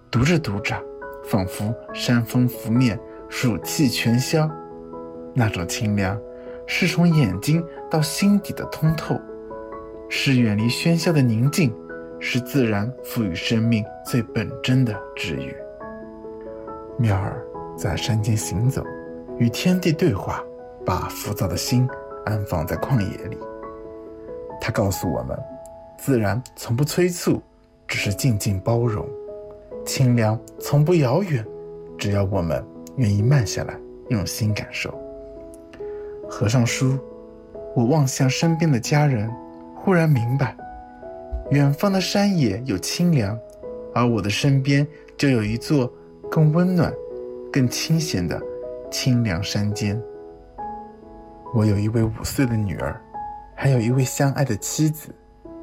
读着读着，仿佛山风拂面，暑气全消。那种清凉，是从眼睛到心底的通透，是远离喧嚣的宁静，是自然赋予生命最本真的治愈。妙儿在山间行走，与天地对话，把浮躁的心安放在旷野里。他告诉我们，自然从不催促，只是静静包容；清凉从不遥远，只要我们愿意慢下来，用心感受。合上书，我望向身边的家人，忽然明白，远方的山野有清凉，而我的身边就有一座更温暖、更清闲的清凉山间。我有一位5岁的女儿，还有一位相爱的妻子。